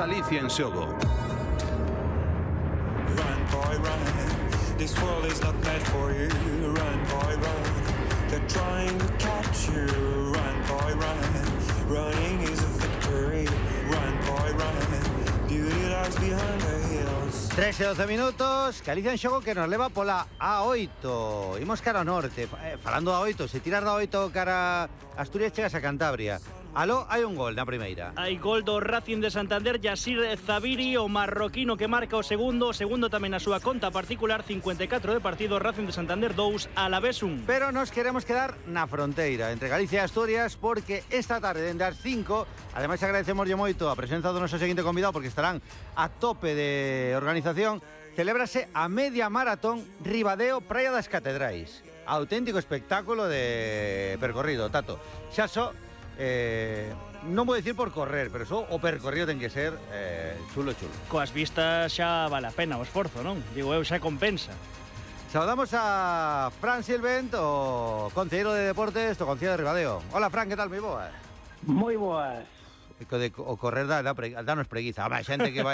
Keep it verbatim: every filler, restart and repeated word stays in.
Galicia en Xogo. Run, boy, run. This world is not meant for you. Run, boy, run. They're trying to catch you. Run, boy, run. Running is a victory. Run, boy, run. Beauty lies behind the hills. trece e doce minutos, Galicia en Xogo que nos leva pola A oito. Imos cara ao norte, eh, falando da oito, se tiras da oito cara a Asturias chegas a Cantabria. Aló, hai un gol na primeira. Hai gol do Racing de Santander, Yassir Zabiri, o marroquino que marca o segundo, o segundo tamén na súa conta particular, cincuenta e catro de partido, Racing de Santander dous, Alavés un. Pero nos queremos quedar na fronteira entre Galicia e Asturias porque esta tarde dende as cinco, ademais agradecemos moito a presenza do noso seguinte convidado porque estarán a tope de organización, celébrase a media maratón Ribadeo Praia das Catedrais. Auténtico espectáculo de percorrido, Tato. Xa só Eh, non vou dicir por correr, pero só o percorrido ten que ser eh, chulo, chulo. Coas vistas xa vale a pena o esforzo, non? Digo eu, xa compensa. Saudamos a Fran Silvent, o concelleiro de Deportes do Concello de Ribadeo. Hola, Fran, que tal, moi boas? Moi boas. O, de, o correr da, da, danos preguiza. Home, xente que vai